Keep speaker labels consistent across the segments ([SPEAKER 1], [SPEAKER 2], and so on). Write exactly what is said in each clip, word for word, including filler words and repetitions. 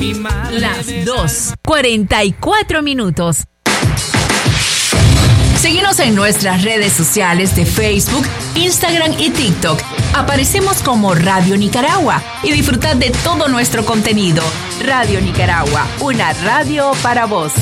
[SPEAKER 1] Las dos, cuarenta y cuatro minutos. Síguenos en nuestras redes sociales de Facebook, Instagram y TikTok. Aparecemos como Radio Nicaragua y disfrutad de todo nuestro contenido. Radio Nicaragua, una radio para vos.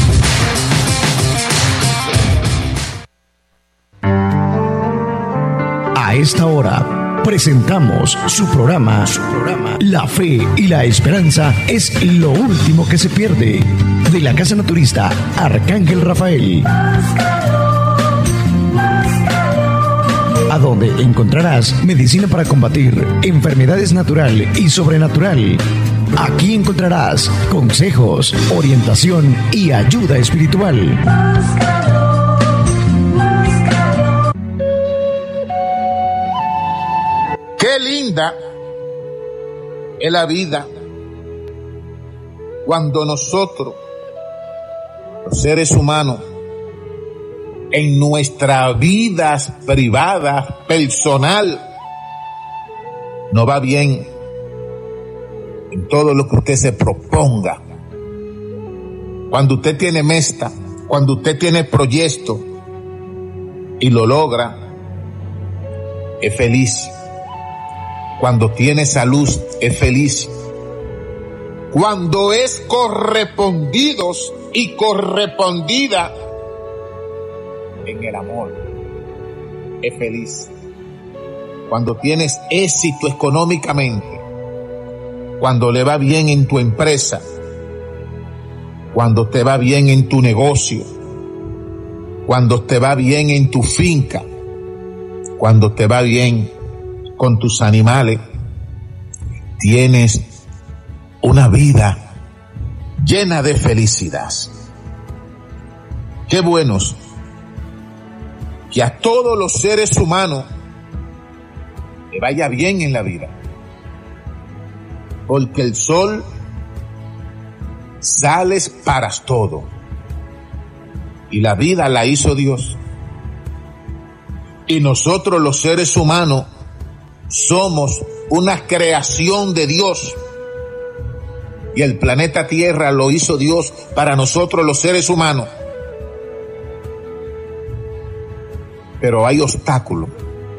[SPEAKER 2] A esta hora presentamos su programa, su programa La Fe y la Esperanza es lo último que se pierde, de la Casa Naturista Arcángel Rafael, a donde encontrarás medicina para combatir enfermedades natural y sobrenatural. Aquí encontrarás consejos, orientación y ayuda espiritual.
[SPEAKER 3] Qué linda es la vida cuando nosotros, los seres humanos, en nuestras vidas privadas, personal, nos va bien en todo lo que usted se proponga. Cuando usted tiene meta, cuando usted tiene proyecto y lo logra, es feliz. Cuando tiene salud, es feliz. Cuando es correspondidos y correspondida en el amor, es feliz. Cuando tienes éxito económicamente, cuando le va bien en tu empresa, cuando te va bien en tu negocio, cuando te va bien en tu finca, cuando te va bien con tus animales, tienes una vida llena de felicidad. Qué buenos que a todos los seres humanos le vaya bien en la vida, porque el sol sale para todo y la vida la hizo Dios, y nosotros los seres humanos somos una creación de Dios, y el planeta Tierra lo hizo Dios para nosotros los seres humanos. Pero hay obstáculos,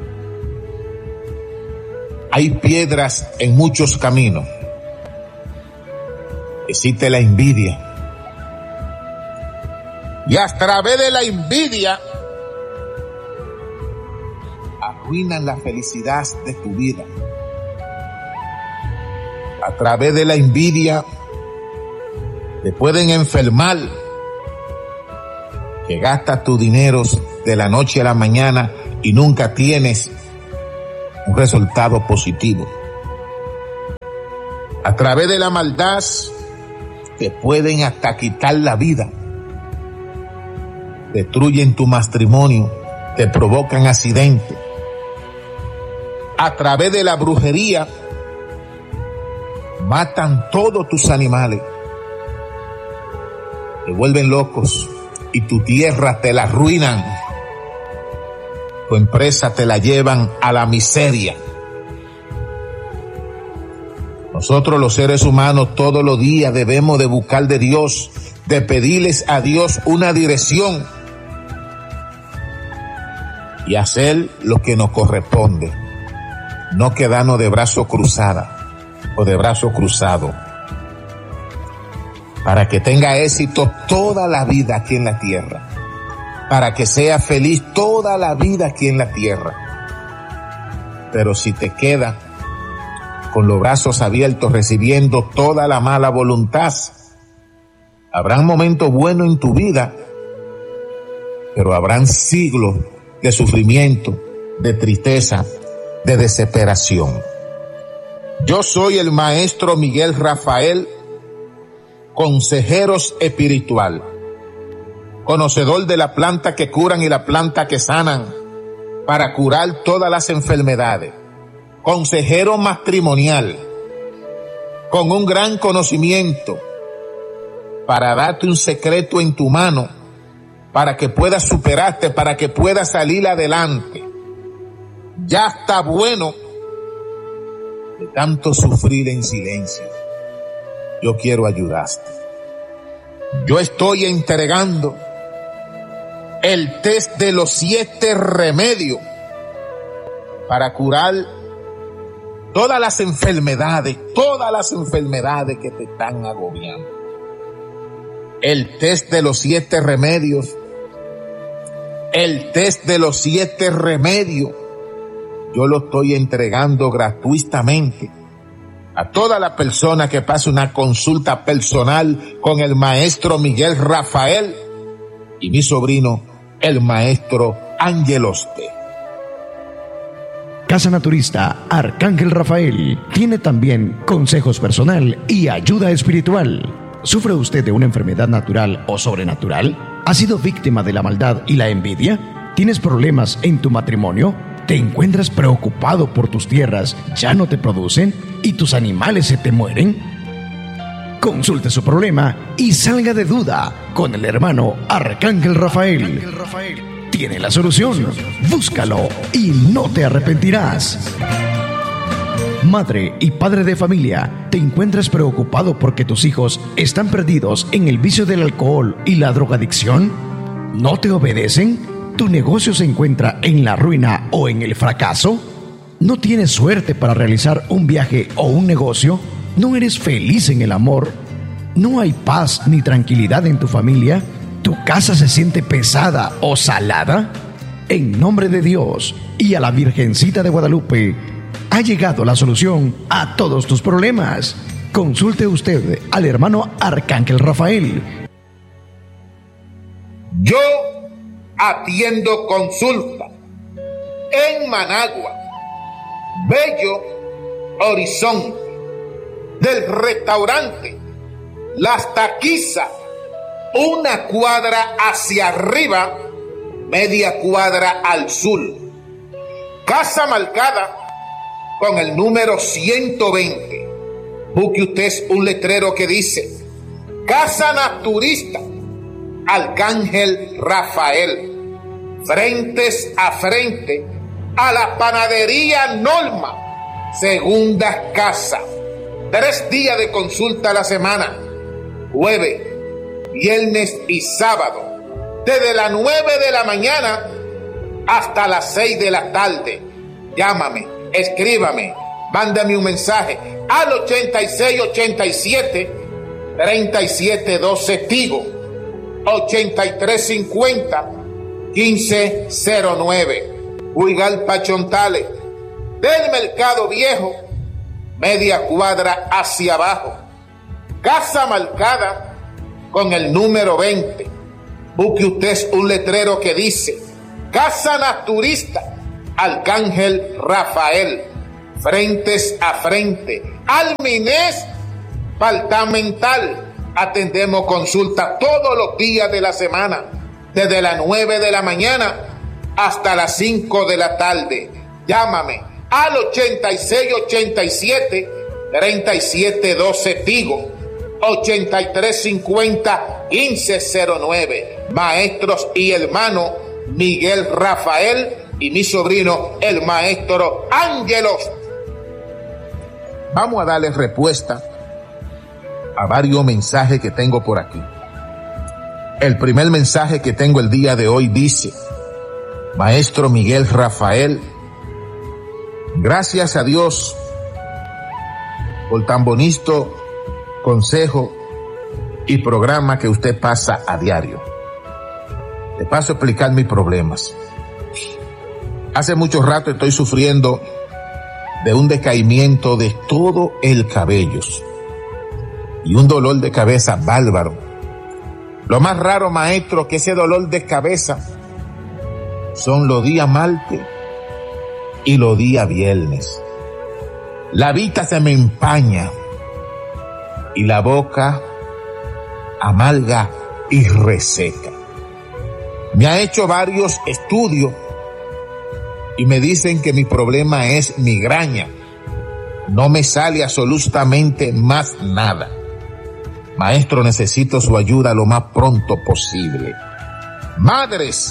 [SPEAKER 3] hay piedras en muchos caminos. Existe la envidia, y a través de la envidia arruinan la felicidad de tu vida. A través de la envidia te pueden enfermar, que gastas tu dinero de la noche a la mañana y nunca tienes un resultado positivo. A través de la maldad te pueden hasta quitar la vida, destruyen tu matrimonio, te provocan accidentes. A través de la brujería matan todos tus animales, te vuelven locos y tu tierra te la arruinan, tu empresa te la llevan a la miseria. Nosotros los seres humanos todos los días debemos de buscar de Dios, de pedirles a Dios una dirección y hacer lo que nos corresponde, no quedarnos de brazos cruzados o de brazos cruzados, para que tenga éxito toda la vida aquí en la tierra, para que sea feliz toda la vida aquí en la tierra. Pero si te quedas con los brazos abiertos recibiendo toda la mala voluntad, habrán momentos buenos en tu vida, pero habrán siglos de sufrimiento, de tristeza, de desesperación. Yo soy el maestro Miguel Rafael, consejeros espiritual, conocedor de la planta que curan y la planta que sanan, para curar todas las enfermedades, consejero matrimonial, con un gran conocimiento, para darte un secreto en tu mano, para que puedas superarte, para que puedas salir adelante. Ya está bueno de tanto sufrir en silencio. yo quiero ayudarte. Yo estoy entregando el test de los siete remedios para curar todas las enfermedades, todas las enfermedades que te están agobiando. El test de los siete remedios, el test de los siete remedios, yo lo estoy entregando gratuitamente a toda la persona que pase una consulta personal con el maestro Miguel Rafael y mi sobrino, el maestro Ángel Oste.
[SPEAKER 2] Casa Naturista Arcángel Rafael tiene también consejos personal y ayuda espiritual. ¿Sufre usted de una enfermedad natural o sobrenatural? ¿Ha sido víctima de la maldad y la envidia? ¿Tienes problemas en tu matrimonio? ¿Te encuentras preocupado por tus tierras ya no te producen y tus animales se te mueren? Consulte su problema y salga de duda con el hermano Arcángel Rafael. Arcángel Rafael tiene la solución. Búscalo y no te arrepentirás. Madre y padre de familia, ¿te encuentras preocupado porque tus hijos están perdidos en el vicio del alcohol y la drogadicción? ¿No te obedecen? ¿Tu negocio se encuentra en la ruina o en el fracaso? ¿No tienes suerte para realizar un viaje o un negocio? ¿No eres feliz en el amor? ¿No hay paz ni tranquilidad en tu familia? ¿Tu casa se siente pesada o salada? En nombre de Dios y a la Virgencita de Guadalupe, ha llegado la solución a todos tus problemas. Consulte usted al hermano Arcángel Rafael.
[SPEAKER 3] Yo atiendo consulta en Managua, Bello Horizonte, del restaurante Las Taquizas, una cuadra hacia arriba, media cuadra al sur. Casa marcada con el número ciento veinte. Busque usted un letrero que dice Casa Naturista Arcángel Rafael, frentes a frente a la panadería Norma, segunda casa. Tres días de consulta a la semana, jueves, viernes y sábado, desde las nueve de la mañana hasta las seis de la tarde. Llámame, escríbame, mándame un mensaje al ochenta y seis ochenta y siete treinta y siete doce Tigo, ochenta y tres cincuenta quince cero nueve, Huigalpa Chontales, del Mercado Viejo, media cuadra hacia abajo. Casa marcada con el número veinte. Busque usted un letrero que dice Casa Naturista Arcángel Rafael, frentes a frente al Minés Departamental. Atendemos consulta todos los días de la semana, desde las nueve de la mañana hasta las cinco de la tarde. Llámame al ochenta y seis ochenta y siete treinta y siete doce Tigo, ochenta y tres cincuenta quince cero nueve. Maestros y hermano Miguel Rafael y mi sobrino el maestro Ángelos. Vamos a darle respuesta a varios mensajes que tengo por aquí. El primer mensaje que tengo el día de hoy dice: Maestro Miguel Rafael, gracias a Dios por tan bonito consejo y programa que usted pasa a diario. Te paso a explicar mis problemas. Hace mucho rato estoy sufriendo de un decaimiento de todo el cabello y un dolor de cabeza bárbaro. Lo más raro, maestro, que ese dolor de cabeza son los días martes y los días viernes. La vista se me empaña y la boca amarga y reseca. Me ha hecho varios estudios y me dicen que mi problema es migraña. No me sale absolutamente más nada. Maestro, necesito su ayuda lo más pronto posible. Madres,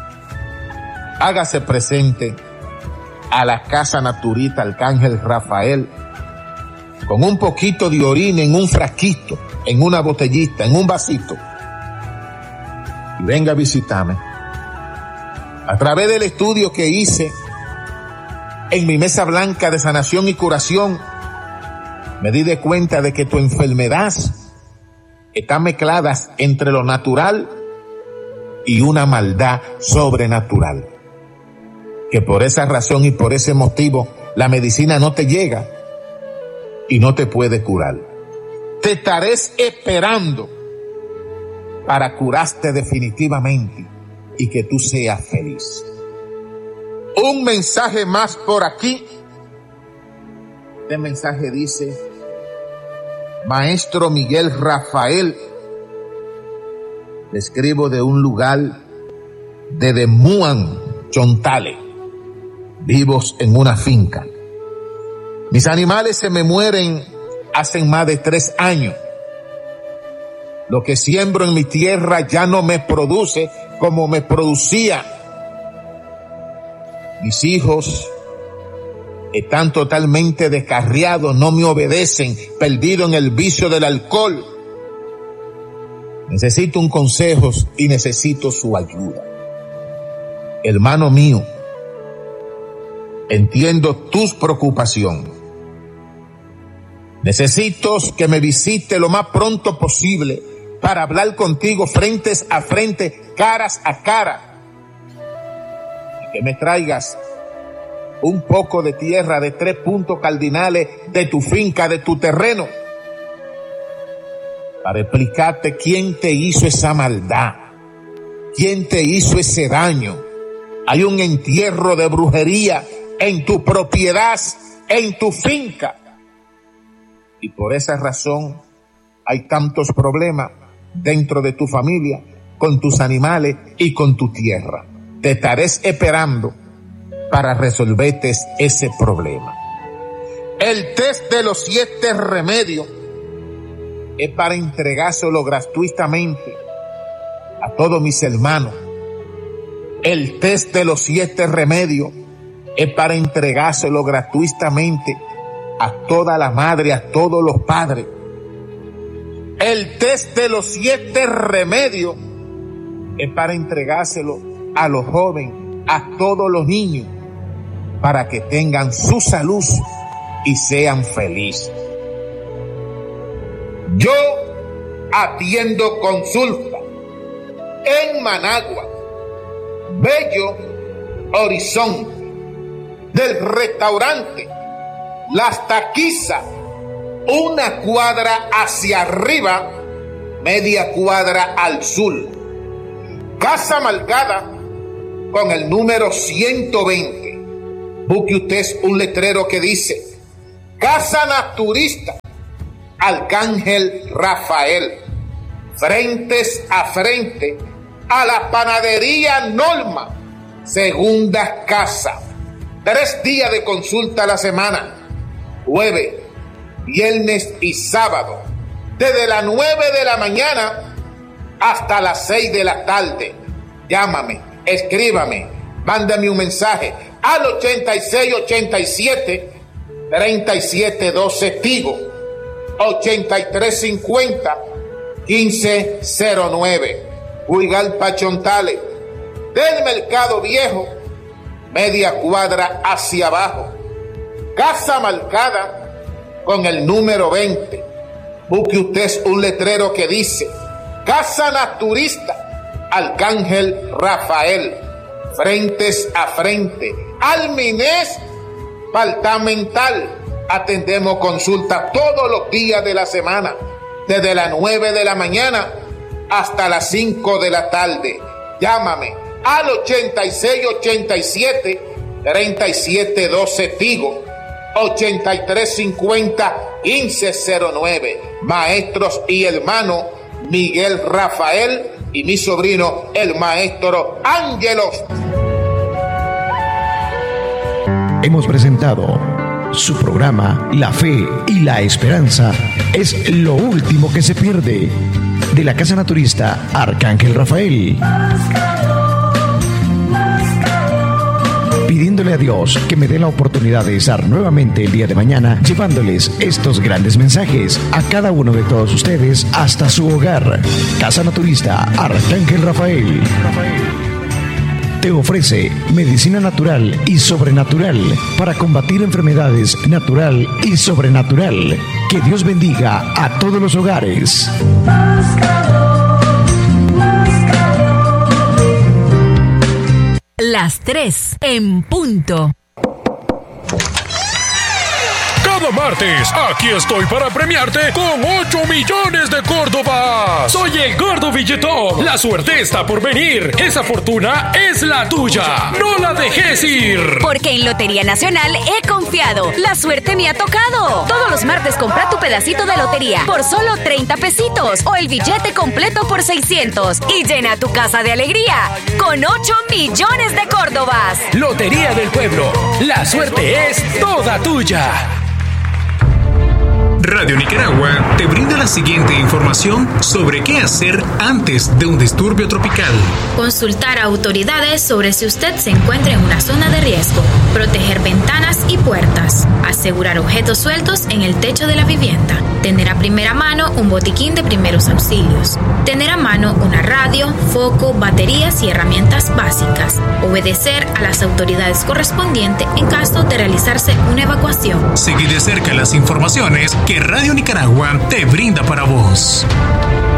[SPEAKER 3] hágase presente a la Casa Naturista Arcángel Rafael con un poquito de orina en un frasquito, en una botellita, en un vasito, y venga a visitarme. A través del estudio que hice en mi mesa blanca de sanación y curación, me di de cuenta de que tu enfermedad está mezclada entre lo natural y una maldad sobrenatural. Que por esa razón y por ese motivo la medicina no te llega y no te puede curar. Te estaré esperando para curarte definitivamente y que tú seas feliz. Un mensaje más por aquí. Este mensaje dice: Maestro Miguel Rafael, le escribo de un lugar de Demuan, Chontale, vivos en una finca. Mis animales se me mueren hace más de tres años. Lo que siembro en mi tierra ya no me produce como me producía. Mis hijos están totalmente descarriados, no me obedecen, perdidos en el vicio del alcohol. Necesito un consejo y necesito su ayuda. Hermano mío, entiendo tus preocupaciones. Necesito que me visite lo más pronto posible para hablar contigo frente a frente, caras a cara. Y que me traigas un poco de tierra de tres puntos cardinales de tu finca, de tu terreno, para explicarte quién te hizo esa maldad, quién te hizo ese daño. Hay un entierro de brujería en tu propiedad, en tu finca. Y por esa razón hay tantos problemas dentro de tu familia, con tus animales y con tu tierra. Te estaré esperando para resolverte ese problema. El test de los siete remedios es para entregárselo gratuitamente a todos mis hermanos. El test de los siete remedios es para entregárselo gratuitamente a toda la madre, a todos los padres. El test de los siete remedios es para entregárselo a los jóvenes, a todos los niños, para que tengan su salud y sean felices. Yo atiendo consulta en Managua, Bello Horizonte, del restaurante Las Taquizas, una cuadra hacia arriba, media cuadra al sur. Casa Malgada con el número ciento veinte. Busque usted un letrero que dice Casa Naturista Arcángel Rafael, frentes a frente a la panadería Norma, segunda casa. Tres días de consulta a la semana, jueves, viernes y sábado, desde las nueve de la mañana hasta las seis de la tarde. Llámame, escríbame, mándame un mensaje al ochenta y seis ochenta y siete treinta y siete doce Tigo, ochenta y tres cincuenta quince cero nueve, Huigalpa, Chontale, del Mercado Viejo, media cuadra hacia abajo. Casa Marcada con el número veinte. Busque usted un letrero que dice Casa Naturista Arcángel Rafael, frentes a frente al Minés Departamental. Atendemos consulta todos los días de la semana, desde las nueve de la mañana hasta las cinco de la tarde. Llámame al ochenta y seis ochenta y siete treinta y siete doce Tigo, ochenta y tres cincuenta quince cero nueve. Maestros y hermanos Miguel Rafael y mi sobrino el maestro Ángelos.
[SPEAKER 2] Hemos presentado su programa La Fe y la Esperanza es lo último que se pierde, de la Casa Naturista Arcángel Rafael. pidiéndole a Dios que me dé la oportunidad de estar nuevamente el día de mañana llevándoles estos grandes mensajes a cada uno de todos ustedes hasta su hogar. Casa Naturista Arcángel Rafael te ofrece medicina natural y sobrenatural para combatir enfermedades natural y sobrenatural. Que Dios bendiga a todos los hogares.
[SPEAKER 1] Las tres en punto.
[SPEAKER 4] Cada martes, aquí estoy para premiarte con ocho millones de Córdobas. Soy el Gordo Billetón. La suerte está por venir. Esa fortuna es la tuya. No la dejes ir.
[SPEAKER 5] Porque en Lotería Nacional he confiado. La suerte me ha tocado. Todos los martes compra tu pedacito de lotería por solo treinta pesitos o el billete completo por seiscientos y llena tu casa de alegría con ocho millones de Córdobas.
[SPEAKER 4] Lotería del Pueblo. La suerte es toda tuya.
[SPEAKER 6] Radio Nicaragua te brinda la siguiente información sobre qué hacer antes de un disturbio tropical.
[SPEAKER 7] Consultar a autoridades sobre si usted se encuentra en una zona de riesgo. Proteger ventanas y puertas. Asegurar objetos sueltos en el techo de la vivienda. Tener a primera mano un botiquín de primeros auxilios. Tener a mano una radio, foco, baterías y herramientas básicas. Obedecer a las autoridades correspondientes en caso de realizarse una evacuación.
[SPEAKER 6] Seguir de cerca las informaciones que Radio Nicaragua te brinda para vos.